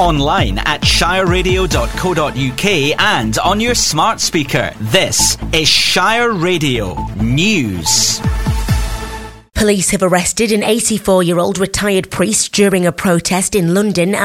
online at shireradio.co.uk and on your smart speaker. This is Shire Radio News. Police have arrested an 84-year-old retired priest during a protest in London